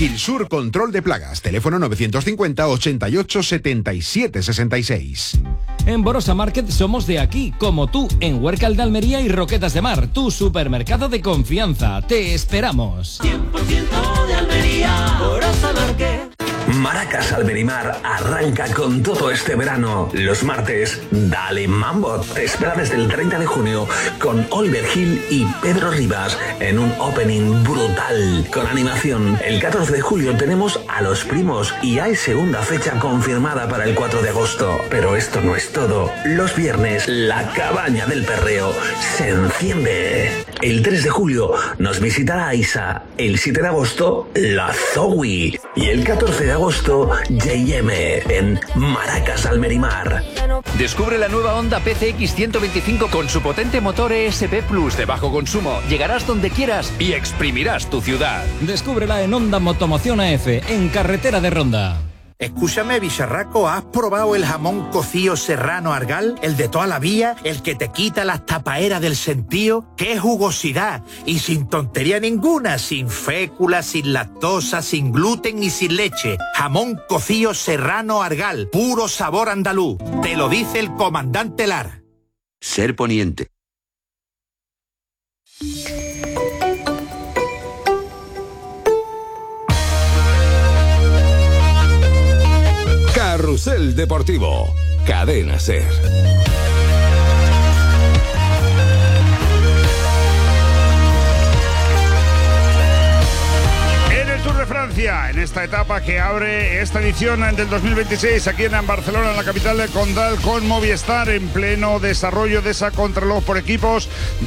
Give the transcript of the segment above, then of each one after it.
Gilsur Control de Plagas, teléfono 950 88 77 66. En Borosa Market somos de aquí, como tú, en Huércal de Almería y Roquetas de Mar, tu supermercado de confianza. Te esperamos. 100% de Almería, Borosa Market. Maracas Almerimar arranca con todo este verano. Los martes, dale mambo. Te espera desde el 30 de junio con Oliver Gil y Pedro Rivas en un opening brutal con animación. El 14 de julio tenemos a Los Primos y hay segunda fecha confirmada para el 4 de agosto. Pero esto no es todo. Los viernes, la Cabaña del Perreo se enciende. El 3 de julio nos visitará Isa. El 7 de agosto, la Zoe. Y el 14 de agosto, J.M. en Maracas Almerimar. Descubre la nueva Honda PCX 125 con su potente motor ESP Plus de bajo consumo. Llegarás donde quieras y exprimirás tu ciudad. Descúbrela en Honda Motomoción AF, en carretera de Ronda. Escúchame, bicharraco, ¿has probado el jamón cocido serrano Argal? El de toda la vía, el que te quita las tapaeras del sentido. ¡Qué jugosidad! Y sin tontería ninguna, sin fécula, sin lactosa, sin gluten ni sin leche. Jamón cocido serrano Argal, puro sabor andaluz. Te lo dice el comandante Lar. Ser Poniente. Carrusel Deportivo, Cadena SER. Francia, en esta etapa que abre esta edición del 2026 aquí en Barcelona, en la capital del Condal, con Movistar en pleno desarrollo de esa contrarreloj por equipos,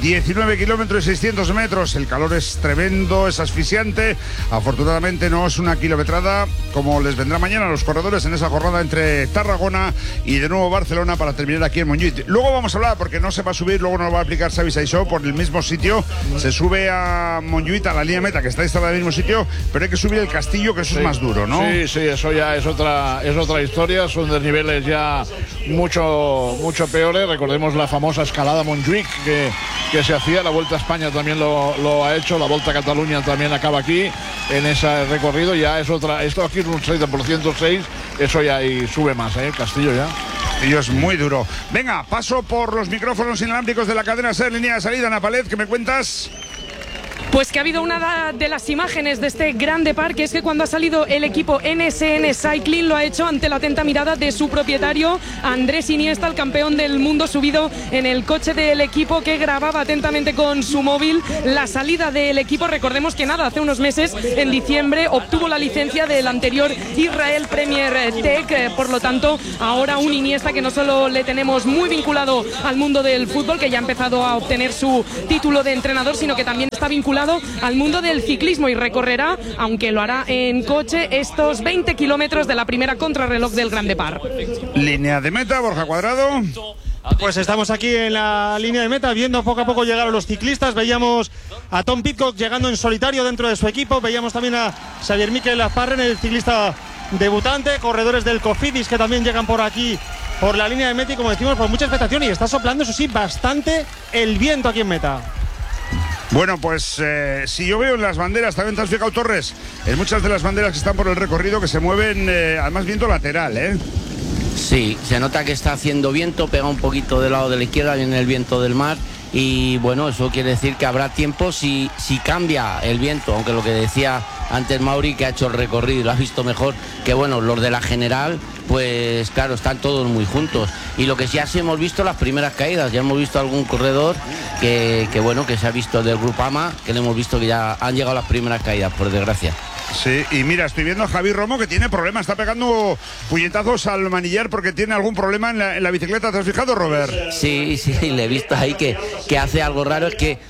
19 kilómetros y 600 metros. El calor es tremendo, es asfixiante. Afortunadamente no es una kilometrada como les vendrá mañana a los corredores en esa jornada entre Tarragona y de nuevo Barcelona para terminar aquí en Montjuïc. Luego vamos a hablar, porque no se va a subir, luego nos va a aplicar Xavi Saissó por el mismo sitio. Se sube a Montjuïc, a la línea meta que está instalada en el mismo sitio, pero hay que subir el Castillo, que eso es más duro, ¿no? Sí, eso ya es otra historia, son desniveles ya mucho peores. Recordemos la famosa escalada Montjuïc que se hacía, la Vuelta a España también lo ha hecho, la Volta a Cataluña también acaba aquí, en ese recorrido ya es otra, esto aquí es un 30%, eso ya y sube más, el Castillo ya. Castillo es muy duro. Venga, paso por los micrófonos inalámbricos de la cadena SER, línea de salida. Ana Palet, ¿qué me cuentas? Pues que ha habido una de las imágenes de este grande parque, es que cuando ha salido el equipo NSN Cycling lo ha hecho ante la atenta mirada de su propietario Andrés Iniesta, el campeón del mundo, subido en el coche del equipo, que grababa atentamente con su móvil la salida del equipo. Recordemos que hace unos meses, en diciembre, obtuvo la licencia del anterior Israel Premier Tech, por lo tanto ahora un Iniesta que no solo le tenemos muy vinculado al mundo del fútbol, que ya ha empezado a obtener su título de entrenador, sino que también está vinculado al mundo del ciclismo y recorrerá, aunque lo hará en coche, estos 20 kilómetros de la primera contrarreloj del Grand Depart. Línea de meta, Borja Cuadrado. Pues estamos aquí en la línea de meta viendo poco a poco llegar a los ciclistas. Veíamos a Tom Pidcock llegando en solitario dentro de su equipo, veíamos también a Xavier Miquel Azparren, el ciclista debutante, corredores del Cofidis que también llegan por aquí por la línea de meta y, como decimos, por mucha expectación, y está soplando, eso sí, bastante el viento aquí en meta. Bueno, pues si yo veo en las banderas, también te has fijado, Torres, en muchas de las banderas que están por el recorrido que se mueven, además viento lateral, ¿eh? Sí, se nota que está haciendo viento, pega un poquito del lado de la izquierda, viene el viento del mar y bueno, eso quiere decir que habrá tiempo si cambia el viento, aunque lo que decía antes Mauri, que ha hecho el recorrido y lo has visto mejor, que bueno, los de la general, pues claro, están todos muy juntos. Y lo que sí hemos visto las primeras caídas, ya hemos visto algún corredor que bueno, que se ha visto del Grupama, que le hemos visto que ya han llegado las primeras caídas, por desgracia. Sí, y mira, estoy viendo a Javi Romo que tiene problemas, está pegando puñetazos al manillar porque tiene algún problema en la bicicleta. ¿Te has fijado, Robert? Sí, le he visto ahí que hace algo raro, es que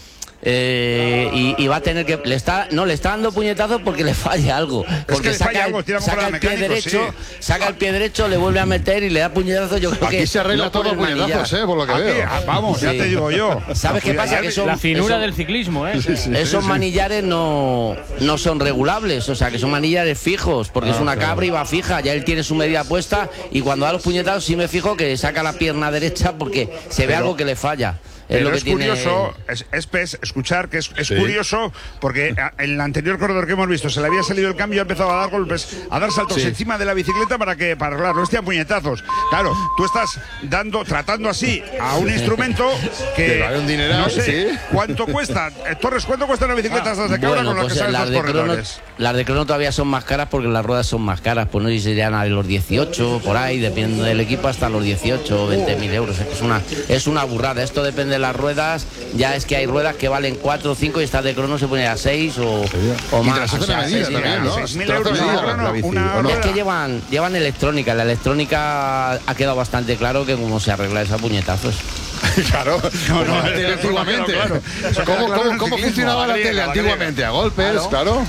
y va a tener que le está dando puñetazos porque le falla algo, porque saca el pie derecho, saca el pie derecho, le vuelve a meter y le da puñetazos. Yo creo aquí que se arregla todo a puñetazos, por lo que veo. Vamos, ya te digo yo. ¿Sabes qué pasa? Que son, la finura del ciclismo, esos manillares no son regulables, o sea, que son manillares fijos, porque es una cabra y va fija, ya él tiene su medida puesta y cuando da los puñetazos sí me fijo que saca la pierna derecha porque se ve algo que le falla. lo que curioso, es escuchar que es curioso, porque en el anterior corredor que hemos visto se le había salido el cambio y ha empezado a dar golpes, a dar saltos encima de la bicicleta para arreglarlo. Hostia, puñetazos. Claro, tú estás tratando así a un instrumento que vale un dineral, no sé cuánto cuesta. Torres, ¿cuánto cuesta una bicicleta de cabra con las que salen los corredores? Las de crono todavía son más caras porque las ruedas son más caras, pues no sé si serían a los 18, por ahí, dependiendo del equipo, hasta los 18 o 20.000 euros. Es una burrada. Esto depende de las ruedas. Ya es que hay ruedas que valen 4 o 5 y estas de crono se ponen a 6 o más. Y te medida también, ¿no? 6.000 euros. Es que llevan electrónica. La electrónica ha quedado bastante claro que cómo se arregla esa puñetazos. Claro, la tele antiguamente. ¿Cómo funcionaba la tele antiguamente? A golpes, claro.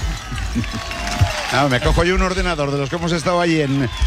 Me cojo yo un ordenador de los que hemos estado allí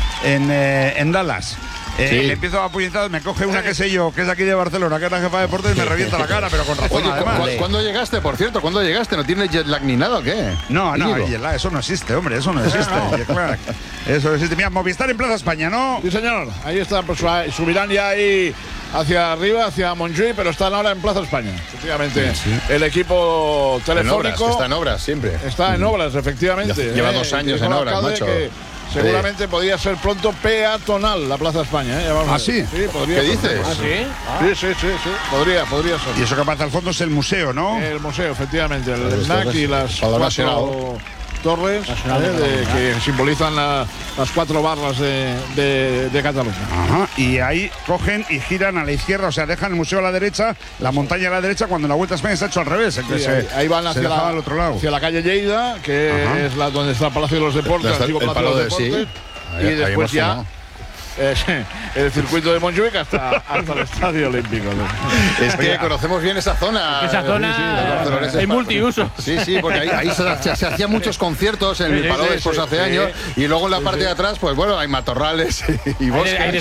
en Dallas. Le empiezo a puñetar, me coge una que sé yo, que es aquí de Barcelona, que es la jefa de deportes, y me revienta la cara, pero con razón. Oye, además. ¿cuándo llegaste, por cierto? ¿Cuándo llegaste? ¿No tienes jet lag ni nada o qué? No, jet lag, eso no existe, hombre, eso no existe. Eso no existe. Mira, Movistar en Plaza España, ¿no? Sí, señor. Ahí está, pues subirán ya ahí hacia arriba, hacia Montjuïc, pero están ahora en Plaza España. Efectivamente, el equipo telefónico está en obras siempre. Está en obras, efectivamente. Lleva 2 años en obras, macho. Seguramente podría ser pronto peatonal la Plaza España. ¿Ah, sí? Sí, podría. ¿Qué dices? ¿Ah, sí? Sí. Podría ser. Y eso que aparece al fondo es el museo, ¿no? El museo, efectivamente. El SNAC y las 4 torres que simbolizan las 4 barras de Cataluña. Ajá. Y ahí cogen y giran a la izquierda, o sea, dejan el museo a la derecha, la montaña a la derecha, cuando la Vuelta a España se ha hecho al revés. Sí, ahí van hacia al otro lado. Hacia la calle Lleida, que es donde está el Palacio de los Deportes, el antiguo Palacio de los Deportes. Y después ya el circuito de Montjuïc hasta el Estadio Olímpico. Es que conocemos bien esa zona. Esa zona es multiuso. Sí, porque ahí se hacían muchos conciertos en el Palau Expos hace años, y luego en la parte de atrás, pues bueno, hay matorrales y bosques.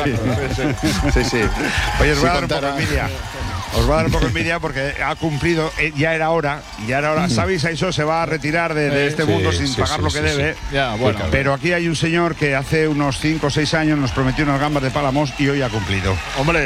Sí. Oye, os voy a dar un poco de envidia. Os va a dar un poco de envidia porque ha cumplido, ya era hora. Sabéis, eso se va a retirar de este mundo sin pagar lo que debe. Ya, bueno. Pero aquí hay un señor que hace unos 5 o 6 años nos prometió unas gambas de Palamos y hoy ha cumplido. ¡Hombre!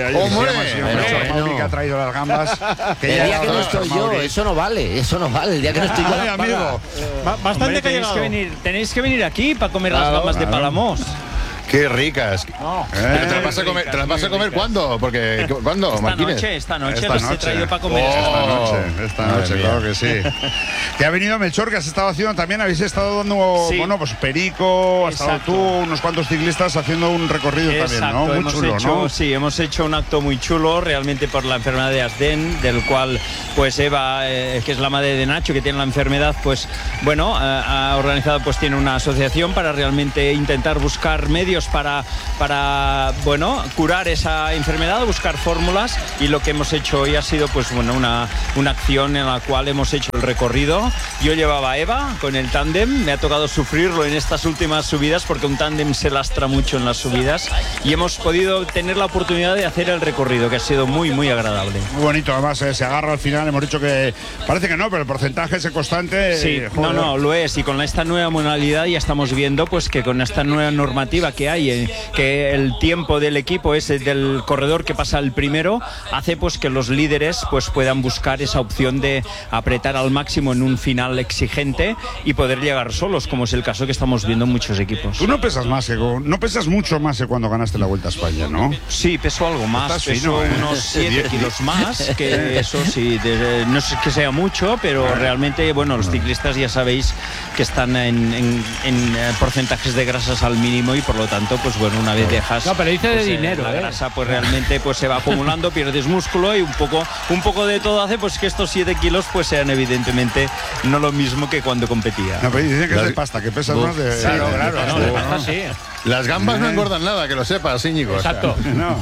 Que ha traído las gambas. El día que no estoy yo, eso no vale. El día que no estoy yo, amigo. Bastante que tenéis que venir aquí para comer las gambas de Palamos. ¡Qué ricas! ¿Te las vas a comer cuándo? Porque ¿cuándo, Martínez? Esta noche las he traído para comer. Esta noche, claro que sí. Que ha venido Melchor, que has estado haciendo también, habéis estado dando, pues Perico, has estado tú, unos cuantos ciclistas haciendo un recorrido también, ¿no? Muy chulo, ¿no? Sí, hemos hecho un acto muy chulo, realmente por la enfermedad de Asden, del cual, pues Eva, que es la madre de Nacho, que tiene la enfermedad, pues, bueno, ha organizado, pues tiene una asociación para realmente intentar buscar medios para curar esa enfermedad, buscar fórmulas, y lo que hemos hecho hoy ha sido pues bueno una acción en la cual hemos hecho el recorrido. Yo llevaba a Eva con el tándem, me ha tocado sufrirlo en estas últimas subidas porque un tándem se lastra mucho en las subidas, y hemos podido tener la oportunidad de hacer el recorrido, que ha sido muy muy agradable. Muy bonito, además se agarra al final, hemos dicho que parece que no, pero el porcentaje es constante. Sí, no, lo es, y con esta nueva modalidad ya estamos viendo pues que con esta nueva normativa que hay, que el tiempo del equipo es del corredor que pasa el primero, hace pues que los líderes pues puedan buscar esa opción de apretar al máximo en un final exigente y poder llegar solos, como es el caso que estamos viendo en muchos equipos. Tú no pesas mucho más que cuando ganaste la Vuelta a España, ¿no? Sí, peso algo más, peso unos 7 kilos más, que eso sí, no es que sea mucho, pero realmente, bueno, los ciclistas ya sabéis que están en porcentajes de grasas al mínimo, y por lo tanto, pues bueno, una vez dejas... No, pero dice pues, de dinero, la grasa pues realmente pues se va acumulando, pierdes músculo, y un poco de todo hace pues que estos 7 kilos pues sean evidentemente no lo mismo que cuando competía. No, pero dicen que es de pasta, que pesas más de... Claro, de pasta sí. Las gambas no engordan nada, que lo sepas, Íñigo. Exacto. O sea. No.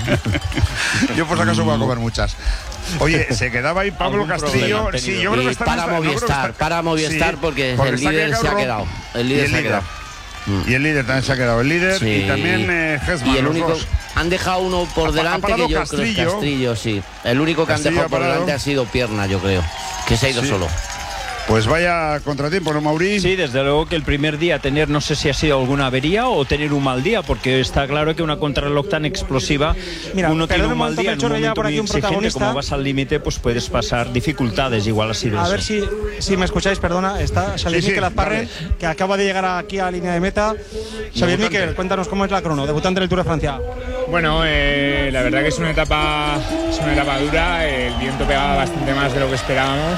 Yo por si acaso voy a comer muchas. Oye, se quedaba ahí Pablo Castillo. Sí, yo creo que está para Movistar, porque el líder se ha quedado. Y el líder también se ha quedado. El líder y también Hesman. Y el único, han dejado uno por delante que yo creo que Castrillo, sí. El único que han dejado por delante ha sido Pierna, yo creo. Que se ha ido solo. Pues vaya contratiempo, ¿no, Mauri? Sí, desde luego que el primer día tener, no sé si ha sido alguna avería o tener un mal día, porque está claro que una contrarreloj tan explosiva, mira, uno tiene un mal día, en un momento por aquí muy exigente, como vas al límite, pues puedes pasar dificultades, igual ha sido a eso. ver si me escucháis, perdona, está Xavier Miquel Azparren, que acaba de llegar aquí a la línea de meta. Xavier Miquel, cuéntanos cómo es la crono, debutante del Tour de Francia. Bueno, la verdad que es una etapa dura, el viento pegaba bastante más de lo que esperábamos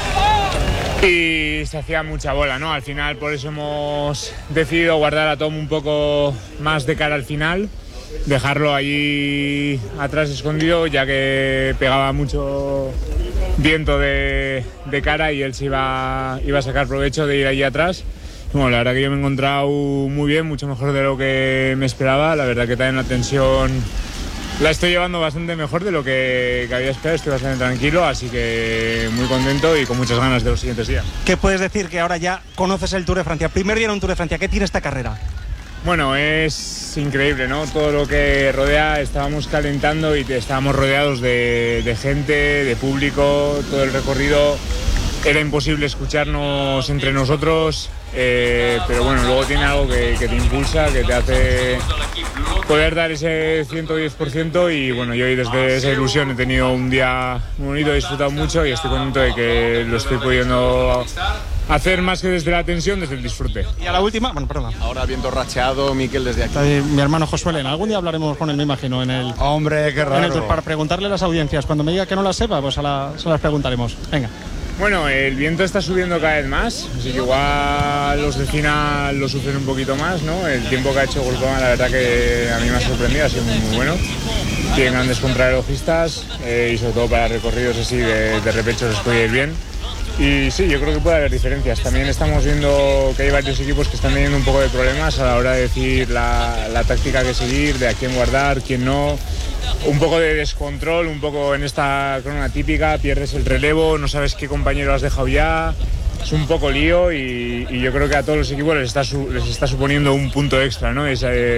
y se hacía mucha bola, ¿no? Al final por eso hemos decidido guardar a Tom un poco más de cara al final, dejarlo allí atrás escondido, ya que pegaba mucho viento de cara y él se iba a sacar provecho de ir allí atrás. Bueno, la verdad que yo me he encontrado muy bien, mucho mejor de lo que me esperaba. La verdad que también la tensión la estoy llevando bastante mejor de lo que había esperado. Estoy bastante tranquilo, así que muy contento y con muchas ganas de los siguientes días. ¿Qué puedes decir que ahora ya conoces el Tour de Francia? Primer día en un Tour de Francia, ¿qué tiene esta carrera? Bueno, es increíble, ¿no? Todo lo que rodea, estábamos calentando y estábamos rodeados de gente, de público, todo el recorrido. Era imposible escucharnos entre nosotros, pero bueno, luego tiene algo que te impulsa, que te hace poder dar ese 110% y bueno, yo hoy desde esa ilusión he tenido un día muy bonito, he disfrutado mucho y estoy contento de que lo estoy pudiendo hacer más que desde la tensión, desde el disfrute. Y a la última, bueno, perdón. Ahora viento racheado, Miquel, desde aquí. Mi hermano Josué Elena, algún día hablaremos con él, me imagino, en el... Hombre, qué raro. En el Tour, para preguntarle a las audiencias. Cuando me diga que no las sepa, pues se las preguntaremos. Venga. Bueno, el viento está subiendo cada vez más, así que sobre los de final lo sufren un poquito más, ¿no? El tiempo que ha hecho Groupama, la verdad que a mí me ha sorprendido, ha sido muy bueno. Tienen grandes contrarrelojistas y sobre todo para recorridos así de repecho les puede ir bien. Y sí, yo creo que puede haber diferencias. También estamos viendo que hay varios equipos que están teniendo un poco de problemas a la hora de decir la táctica que seguir, de a quién guardar, quién no. Un poco de descontrol, un poco en esta crono típica, pierdes el relevo, no sabes qué compañero has dejado ya. Es un poco lío y yo creo que a todos los equipos les está suponiendo un punto extra, ¿no?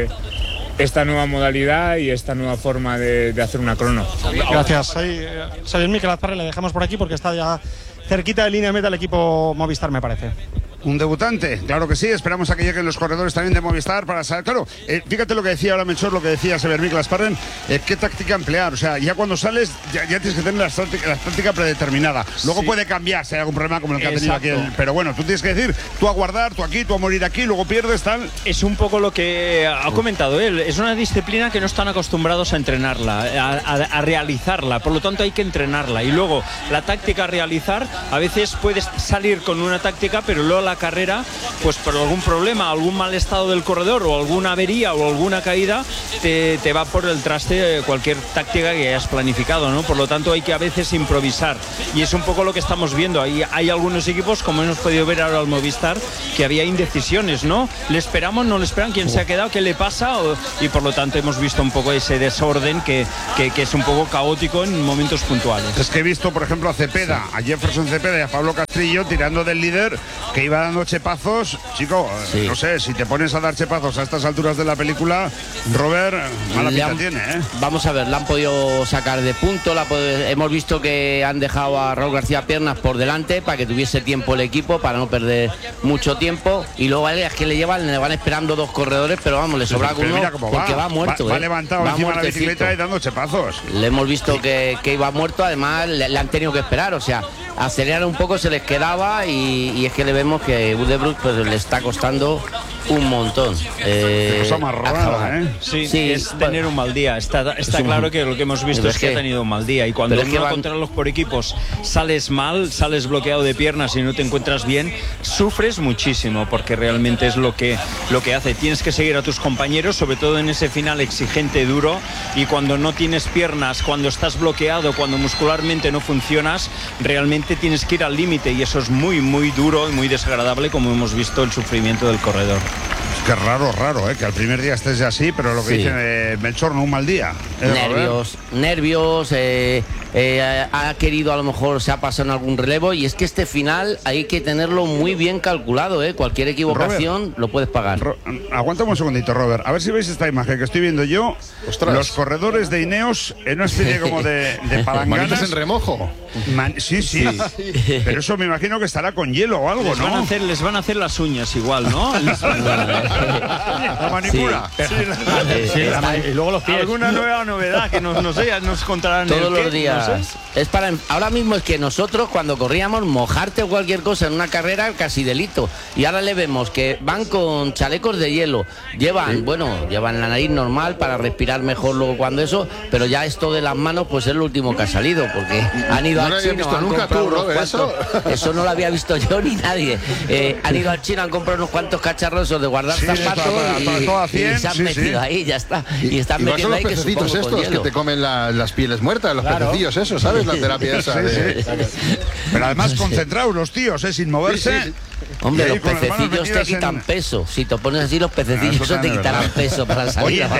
Esta nueva modalidad y esta nueva forma de hacer una crono. Gracias. Xavier Miquel Azparren, le dejamos por aquí porque está ya cerquita de línea de meta el equipo Movistar, me parece. Un debutante, claro que sí, esperamos a que lleguen los corredores también de Movistar para saber, claro, fíjate lo que decía ahora Melchor, lo que decía Xavier Miquel Azparren, qué táctica emplear, o sea, ya cuando sales ya tienes que tener la táctica predeterminada, luego sí puede cambiar si hay algún problema como el que ha tenido aquí, pero bueno, tú tienes que decir, tú a guardar, tú aquí, tú a morir aquí, luego pierdes, tal. Es un poco lo que ha comentado él, es una disciplina que no están acostumbrados a entrenarla, a realizarla, por lo tanto hay que entrenarla y luego la táctica a realizar, a veces puedes salir con una táctica, pero luego la carrera, pues por algún problema, algún mal estado del corredor o alguna avería o alguna caída, te va por el traste cualquier táctica que hayas planificado, ¿no? Por lo tanto hay que a veces improvisar y es un poco lo que estamos viendo. Hay algunos equipos, como hemos podido ver ahora al Movistar, que había indecisiones, ¿no? ¿Le esperamos? ¿No le esperan? ¿Quién se ha quedado? ¿Qué le pasa? Y por lo tanto hemos visto un poco ese desorden que es un poco caótico en momentos puntuales. Es que he visto, por ejemplo, a Cepeda, a Jefferson Cepeda y a Pablo Castrillo tirando del líder, que iba dando chepazos. Chico, sí, no sé, si te pones a dar chepazos a estas alturas de la película, Robert, mala pinta tiene, ¿eh? Vamos a ver, la han podido sacar de punto, hemos visto que han dejado a Raúl García Piernas por delante para que tuviese tiempo el equipo, para no perder mucho tiempo, y luego es que le van esperando dos corredores, pero vamos, le sobra uno porque va muerto. Va levantado encima de la bicicleta y dando chepazos. Le hemos visto que iba muerto, además le han tenido que esperar, o sea, acelerar un poco se les quedaba y es que le vemos que Budebrook pues le está costando un montón. Cosa más rara, ¿eh? Sí, es tener un mal día. Está claro que lo que hemos visto es que ha tenido un mal día y cuando uno contrarreloj por equipos sales mal, sales bloqueado de piernas y no te encuentras bien, sufres muchísimo porque realmente es lo que hace. Tienes que seguir a tus compañeros, sobre todo en ese final exigente, duro, y cuando no tienes piernas, cuando estás bloqueado, cuando muscularmente no funcionas, realmente tienes que ir al límite y eso es muy, muy duro y muy desagradable, como hemos visto el sufrimiento del corredor. Es que raro, que al primer día estés ya así, pero lo que dice Melchor, no un mal día. Nervios, ha querido, a lo mejor se ha pasado en algún relevo, y es que este final hay que tenerlo muy bien calculado, cualquier equivocación Robert, lo puedes pagar. Aguántame un segundito, Robert, a ver si veis esta imagen que estoy viendo yo. Ostras. Los corredores de Ineos en una especie como de palanganas. Manitas en remojo. Sí. Pero eso me imagino que estará con hielo o algo, ¿no? Les van a hacer las uñas igual, ¿no? La manicura. Y luego los pies. Alguna nueva novedad que nos contarán todos los días. No sé. Es para ahora mismo es que nosotros cuando corríamos mojarte o cualquier cosa en una carrera casi delito, y ahora le vemos que van con chalecos de hielo, llevan la nariz normal para respirar mejor luego cuando eso, pero ya esto de las manos pues es lo último que ha salido, porque han ido al chino, visto nunca tú, Robert, eso no lo había visto yo ni nadie. Han ido al chino, han comprado unos cuantos cacharros de guardar zapatos y se han metido ahí, ya está. Y están metiendo ahí que supongo estos con hielo. Que te comen las pieles muertas, los pececillos, eso, ¿sabes? La terapia esa. Pero además concentrados los tíos, sin moverse. Sí. Hombre, los pececillos te quitan peso. Si te pones así, los pececillos te quitarán peso para la salida.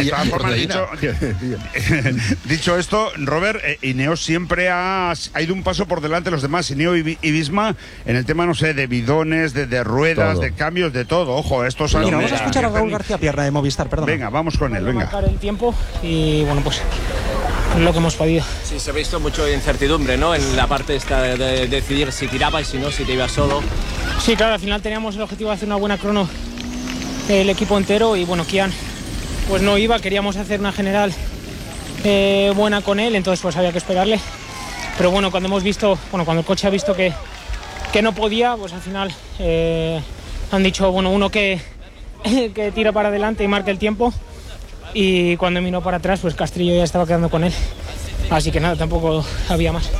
Dicho esto, Robert, Ineos siempre ha ido un paso por delante de los demás, Ineos y Visma, en el tema, no sé, de bidones, de ruedas, de cambios, de todo. Ojo, estos años. Vamos a escuchar a Raúl García Pierna de Movistar, perdón. Venga, vamos con él, venga. Marcar el tiempo y, bueno, pues lo que hemos podido. Sí, se ha visto mucho incertidumbre, ¿no? En la parte esta de decidir si tiraba y si no, si te ibas solo. Sí, claro, al final teníamos el objetivo de hacer una buena crono el equipo entero y, bueno, Kian pues no iba, queríamos hacer una general buena con él, entonces pues había que esperarle. Pero bueno, cuando el coche ha visto que no podía, pues al final han dicho, bueno, uno que tira para adelante y marque el tiempo, y cuando miró para atrás, pues Castrillo ya estaba quedando con él. Así que nada, tampoco había más.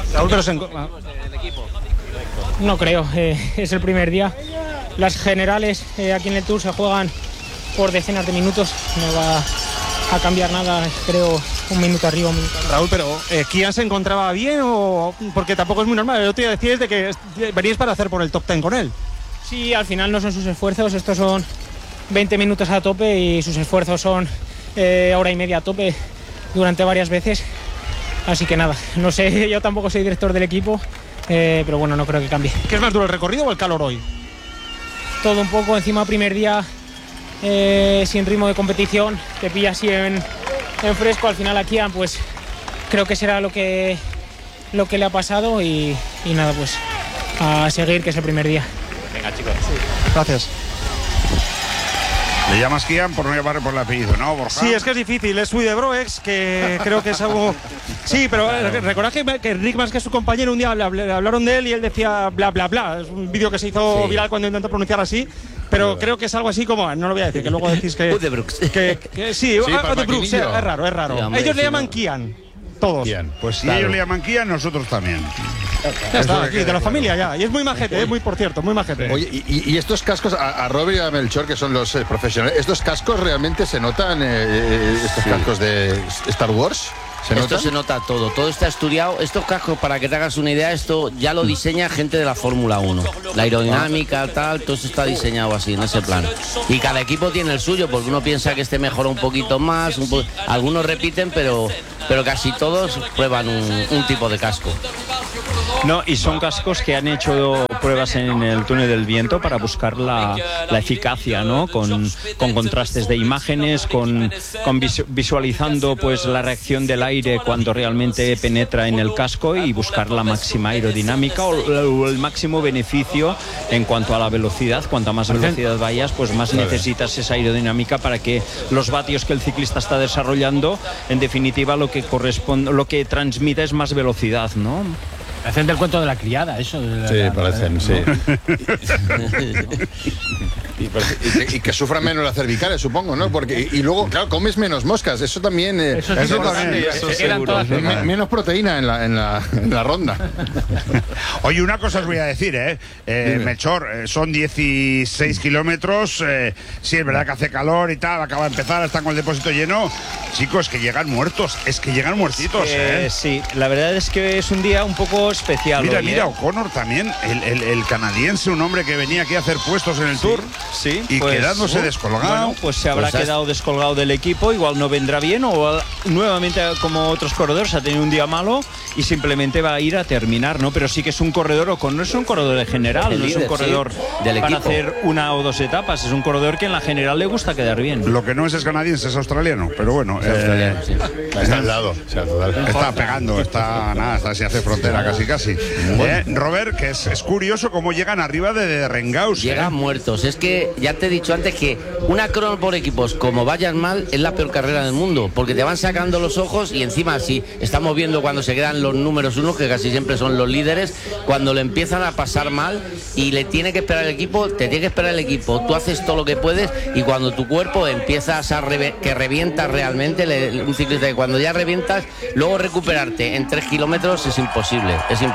No creo, es el primer día. Las generales aquí en el Tour se juegan por decenas de minutos, no va a cambiar nada, creo, un minuto arriba, un minuto arriba. Raúl, pero ¿Kian se encontraba bien o...? Porque tampoco es muy normal, el otro día decías de que veníais para hacer por el top 10 con él. Sí, al final no son sus esfuerzos, estos son 20 minutos a tope y sus esfuerzos son hora y media a tope durante varias veces. Así que nada, no sé, yo tampoco soy director del equipo, pero bueno, no creo que cambie. ¿Qué es más duro, el recorrido o el calor hoy? Todo un poco, encima primer día sin ritmo de competición, te pilla así en fresco. Al final aquí pues creo que será lo que le ha pasado y nada, pues a seguir, que es el primer día. Venga, chicos. Sí. Gracias. Le llamas Kian por no llamarle por el apellido, ¿no, Borja? Sí, es que es difícil. Es Sui de Broex, que creo que es algo... Sí, pero recordad que Rick, más que su compañero, un día le hablaron de él y él decía bla, bla, bla. Es un vídeo que se hizo viral cuando intentó pronunciar así. Pero creo que es algo así como... No lo voy a decir, que luego decís que... Sí, Udebrooks, es raro. Sí, ellos le llaman Kian. Todos. Kian. Pues si ellos le llaman Kian, nosotros también. Ya está, aquí, de la familia ya. Y es muy majete, por cierto, muy majete. Oye, y estos cascos, a Robert y a Melchor, que son los profesionales, ¿estos cascos realmente se notan, estos cascos de Star Wars? Esto se nota todo está estudiado. Estos cascos, para que te hagas una idea, esto ya lo diseña gente de la Fórmula 1. La aerodinámica, todo eso está diseñado así, en ese plan. Y cada equipo tiene el suyo, porque uno piensa que este mejora un poquito más, algunos repiten, pero casi todos prueban un tipo de casco. No, y son cascos que han hecho pruebas en el túnel del viento para buscar la eficacia, ¿no? Con contrastes de imágenes, con visualizando pues la reacción del aire cuando realmente penetra en el casco y buscar la máxima aerodinámica o el máximo beneficio en cuanto a la velocidad. Cuanta más velocidad vayas, pues más necesitas esa aerodinámica para que los vatios que el ciclista está desarrollando, en definitiva, lo que transmite es más velocidad, ¿no? Parecen del cuento de la criada, eso. Parecen, sí. Y que sufran menos las cervicales, supongo, ¿no? Porque y luego, claro, comes menos moscas. Eso también. Eso también. Menos proteína en la ronda. Oye, una cosa os voy a decir, Melchor, son 16 kilómetros. Sí, es verdad que hace calor y tal. Acaba de empezar, están con el depósito lleno. Chicos, que llegan muertos. Es que llegan muertitos, Sí, la verdad es que es un día un poco especial. Mira, O'Connor también, el canadiense, un hombre que venía aquí a hacer puestos en el Tour. Sí, y pues, quedándose descolgado. Bueno, pues se habrá quedado descolgado del equipo, igual no vendrá bien o nuevamente como otros corredores ha tenido un día malo y simplemente va a ir a terminar, ¿no? Pero sí que es un corredor, no es un corredor de general, no es un corredor del para equipo. hacer una o dos etapas, es un corredor que en la general le gusta quedar bien. Lo que no es canadiense, es australiano, pero bueno. Está al lado. Está pegando, está se hace frontera casi. Robert, que es curioso cómo llegan arriba de Rengaus. Llegan muertos. Es que ya te he dicho antes que una crono por equipos, como vayan mal, es la peor carrera del mundo, porque te van sacando los ojos y encima si estamos viendo cuando se quedan los números uno, que casi siempre son los líderes, cuando le empiezan a pasar mal y le tiene que esperar el equipo, te tiene que esperar el equipo, tú haces todo lo que puedes y cuando tu cuerpo empiezas a que revientas realmente, un ciclista que cuando ya revientas, luego recuperarte en 3 kilómetros es imposible.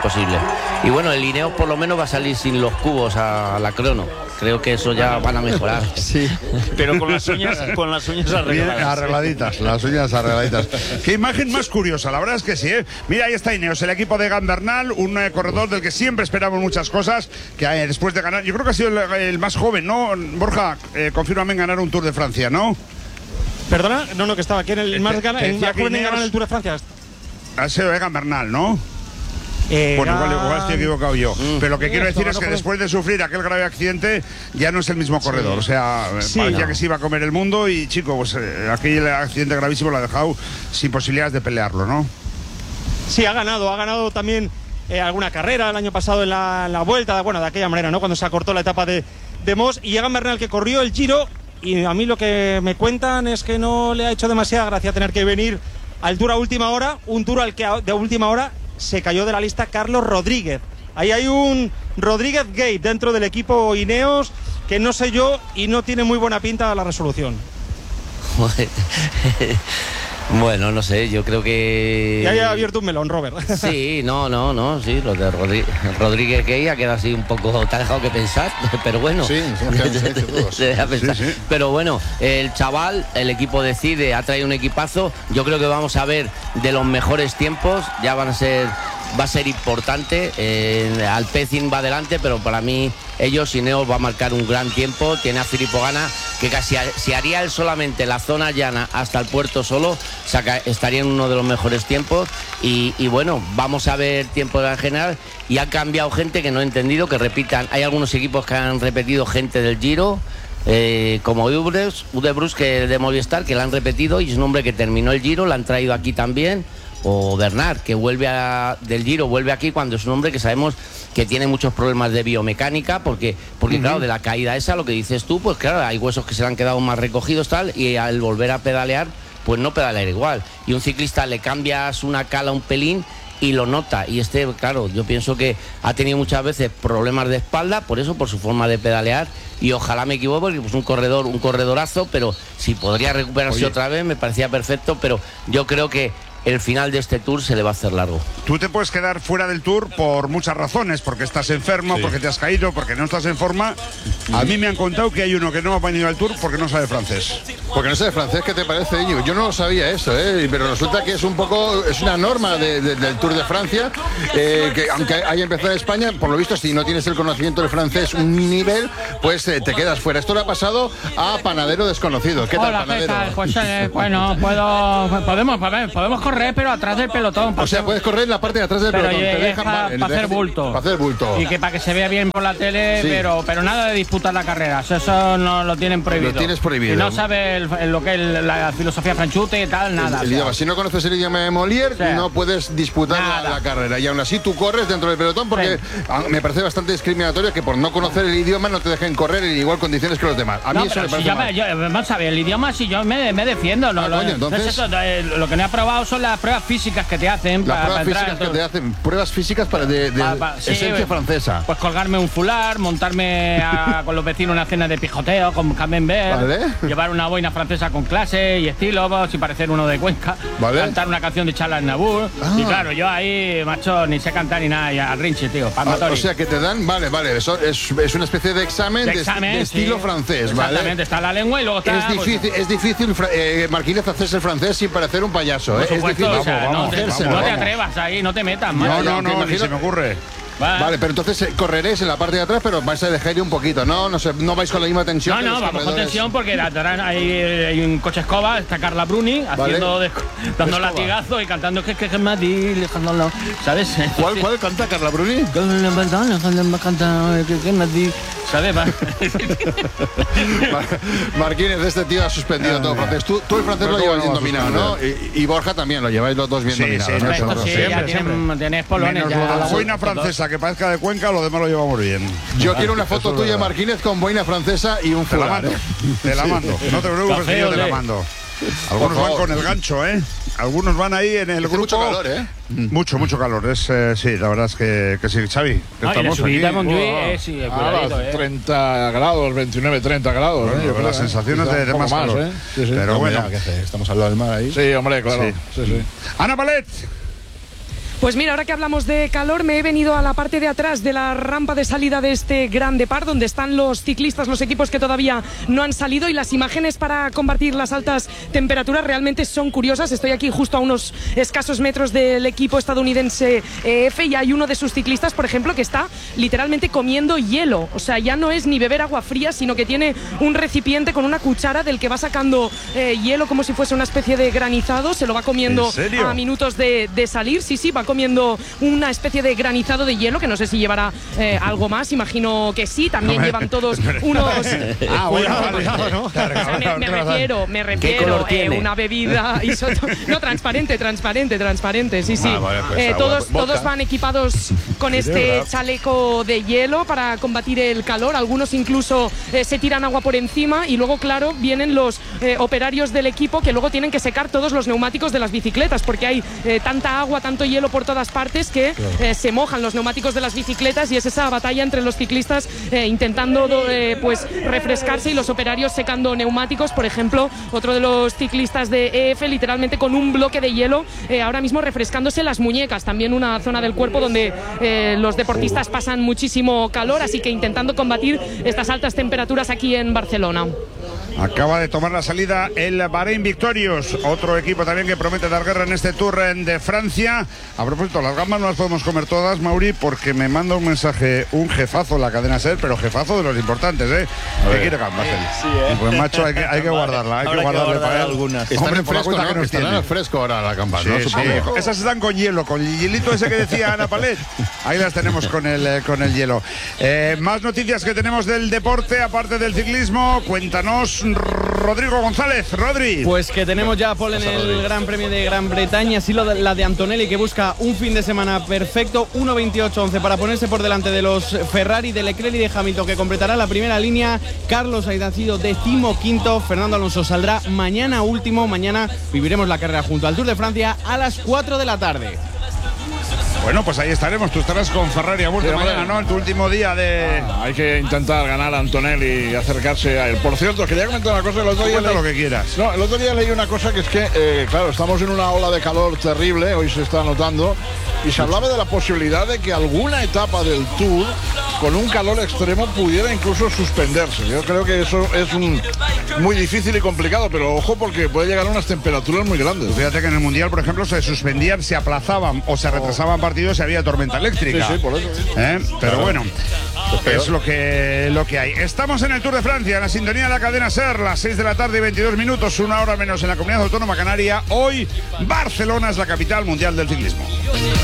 Y bueno, el Ineos por lo menos va a salir sin los cubos a la crono. Creo que eso ya van a mejorar. Sí, pero con las uñas arregladitas, las uñas arregladitas. Qué imagen más curiosa, la verdad es que sí, ¿eh? Mira, ahí está Ineos, el equipo de Egan Bernal, un corredor del que siempre esperamos muchas cosas, que después de ganar, yo creo que ha sido el más joven, ¿no? Borja, confírmame en ganar un Tour de Francia, ¿no? ¿Perdona? No, que estaba aquí en el más joven en ganar el Tour de Francia. Ha sido Egan Bernal, ¿no? Bueno, igual estoy equivocado yo. Pero lo que quiero decir es que después de sufrir aquel grave accidente ya no es el mismo corredor. O sea, parecía que se iba a comer el mundo y, chico, pues aquel accidente gravísimo lo ha dejado sin posibilidades de pelearlo, ¿no? Sí, ha ganado también alguna carrera el año pasado en la Vuelta, bueno, de aquella manera, ¿no? Cuando se acortó la etapa de Moss, y Egan Bernal, que corrió el Giro, y a mí lo que me cuentan es que no le ha hecho demasiada gracia tener que venir al Tour a última hora, un Tour al que de última hora se cayó de la lista Carlos Rodríguez. Ahí hay un Rodríguez Gate dentro del equipo Ineos que no sé yo y no tiene muy buena pinta la resolución. Bueno, no sé, yo creo que... Ya haya abierto un melón, Robert. Sí, no, sí, lo de Rodríguez Gay ha quedado así un poco, te ha dejado que pensar, pero bueno. Sí, se deja pensar. Sí. Pero bueno, el chaval, el equipo decide, ha traído un equipazo, yo creo que vamos a ver de los mejores tiempos, ya va a ser importante, Alpecin va adelante, pero para mí Ineos va a marcar un gran tiempo, tiene a Filippo Ganna, que casi si haría él solamente la zona llana hasta el puerto solo, estaría en uno de los mejores tiempos y bueno, vamos a ver tiempo de la general y ha cambiado gente que no he entendido, que repitan, hay algunos equipos que han repetido gente del Giro, como Udebrus, que de Movistar, que la han repetido y es un hombre que terminó el Giro, la han traído aquí también. O Bernard, que del Giro, vuelve aquí cuando es un hombre que sabemos que tiene muchos problemas de biomecánica, porque claro, de la caída esa, lo que dices tú, pues claro, hay huesos que se le han quedado más recogidos tal, y al volver a pedalear, pues no pedalear igual. Y un ciclista le cambias una cala un pelín y lo nota. Y claro, yo pienso que ha tenido muchas veces problemas de espalda, por su forma de pedalear, y ojalá me equivoque, porque pues un corredorazo, pero si podría recuperarse otra vez, me parecía perfecto, pero yo creo que el final de este Tour se le va a hacer largo. Tú te puedes quedar fuera del Tour por muchas razones, porque estás enfermo, porque te has caído, porque no estás en forma. A mí me han contado que hay uno que no ha venido al Tour porque no sabe francés. Porque no sabe francés, ¿qué te parece, Íñigo? Yo no lo sabía eso, pero resulta que es una norma del Tour de Francia, que aunque haya empezado en España, por lo visto, si no tienes el conocimiento del francés un nivel, pues te quedas fuera. Esto le ha pasado a Panadero Desconocido. ¿Qué tal, Panadero? ¿Qué tal? Pues bueno, podemos correr, pero atrás del pelotón. O sea, puedes correr en la parte de atrás del pelotón. Te dejan para hacer bulto. Para hacer bulto. Y que para que se vea bien por la tele, pero nada de disputar la carrera. Eso no lo tienen prohibido. Lo tienes prohibido. Si no sabes lo que es la filosofía franchute y tal, nada. El idioma. Si no conoces el idioma de Molière, no puedes disputar la carrera. Y aún así tú corres dentro del pelotón, porque me parece bastante discriminatorio que por no conocer el idioma no te dejen correr en igual condiciones que los demás. A mí eso me parece mal. Vamos a ver, el idioma, si yo me defiendo. Entonces, lo que no he aprobado son las pruebas físicas que te hacen. Pruebas físicas de esencia francesa. Pues colgarme un fular, montarme con los vecinos una cena de pijoteo con camembert, llevar una boina francesa con clase y estilo, sin parecer uno de Cuenca, cantar una canción de Charles Aznavour. Y claro, yo ahí, macho, ni sé cantar ni nada, al rinche, tío. O sea que te dan, eso es una especie de examen de estilo francés, Exactamente, está la lengua y luego está... Es difícil, Marquínez, hacerse el francés sin parecer un payaso, Por supuesto, no te atrevas ahí, no te metas. No, ni se me ocurre. Vale, pero entonces correréis en la parte de atrás, pero vais a dejar ir un poquito, ¿no? No vais con la misma tensión. No, vamos con tensión porque atrás hay un coche escoba, está Carla Bruni haciendo dando latigazos y cantando que Madrid, ¿sabes? ¿Cuál canta Carla Bruni? ¿Sabes? Marquínez, este tío ha suspendido todo francés. Tú el francés lo llevas bien dominado, ¿no? Y Borja también, lo lleváis los dos bien dominados. Sí, ya tienes polones. La boina francesa que parezca de Cuenca, lo demás lo llevamos bien. Yo quiero una foto tuya, Marquínez, con boina francesa y un fular. Te la mando. No te preocupes, que yo te la mando. Algunos van con el gancho, ¿eh? Algunos van ahí en el grupo. Mucho calor, ¿eh? Mucho calor. Sí, la verdad es que sí. Xavi, estamos aquí. Sí, 30 grados, 29, 30 grados. Bueno, con las sensaciones de más calor. Sí. Pero bueno, estamos al lado del mar ahí. Sí, hombre, claro. Sí. Ana Palet. Pues mira, ahora que hablamos de calor, me he venido a la parte de atrás de la rampa de salida de este Gran Depart, donde están los ciclistas, los equipos que todavía no han salido, y las imágenes para combatir las altas temperaturas realmente son curiosas. Estoy aquí justo a unos escasos metros del equipo estadounidense EF y hay uno de sus ciclistas, por ejemplo, que está literalmente comiendo hielo. O sea, ya no es ni beber agua fría, sino que tiene un recipiente con una cuchara del que va sacando hielo como si fuese una especie de granizado. Se lo va comiendo a minutos de salir. Sí, va comiendo una especie de granizado de hielo, que no sé si llevará algo más, imagino que sí. También llevan todos unos... ¿no? Me refiero una bebida no, transparente, sí. Todos van equipados con este chaleco de hielo para combatir el calor. Algunos incluso se tiran agua por encima, y luego, claro, vienen los operarios del equipo que luego tienen que secar todos los neumáticos de las bicicletas, porque hay tanta agua, tanto hielo por todas partes que se mojan los neumáticos de las bicicletas, y es esa batalla entre los ciclistas intentando pues refrescarse y los operarios secando neumáticos. Por ejemplo, otro de los ciclistas de EF literalmente con un bloque de hielo ahora mismo refrescándose las muñecas, también una zona del cuerpo donde los deportistas pasan muchísimo calor, así que intentando combatir estas altas temperaturas aquí en Barcelona. Acaba de tomar la salida el Bahrein Victorious, otro equipo también que promete dar guerra en este Tour de Francia. A propósito, las gambas no las podemos comer todas, Mauri, porque me manda un mensaje un jefazo en la cadena SER, pero jefazo de los importantes, ¿eh? Que quiere gambas. Sí, Pues macho, hay que guardarla, hay que guardarle para él. Algunas. Están en fresco, ¿no? Que están en fresco ahora las gambas, ¿no? Sí. Esas están con hielo, con el hielito ese que decía Ana Palet. Ahí las tenemos con el hielo. Más noticias que tenemos del deporte, aparte del ciclismo. Cuéntanos, Rodrigo González. Rodri. Pues que tenemos ya pole en el Gran Premio de Gran Bretaña, así la de Antonelli, que busca un fin de semana perfecto, 1.28.11 para ponerse por delante de los Ferrari, de Leclerc y de Hamilton, que completará la primera línea. Carlos Sainz ha sido 15º, Fernando Alonso saldrá mañana último. Mañana viviremos la carrera junto al Tour de Francia a las 4 de la tarde. Bueno, pues ahí estaremos. Tú estarás con Ferrari a vuelta mañana, ¿no? En tu último día de... hay que intentar ganar a Antonelli y acercarse a él. Por cierto, quería comentar una cosa. El otro día lo que quieras. No, el otro día leí una cosa que es que, claro, estamos en una ola de calor terrible, hoy se está notando, y se hablaba de la posibilidad de que alguna etapa del Tour, con un calor extremo, pudiera incluso suspenderse. Yo creo que eso es muy difícil y complicado, pero ojo, porque puede llegar a unas temperaturas muy grandes. Fíjate que en el Mundial, por ejemplo, se suspendían, se aplazaban o se retrasaban partidos si había tormenta eléctrica. Sí, por eso. Pero claro, bueno, es lo que hay. Estamos en el Tour de Francia, en la sintonía de la cadena SER, las 6 de la tarde y 22 minutos, una hora menos en la Comunidad Autónoma Canaria. Hoy, Barcelona es la capital mundial del ciclismo.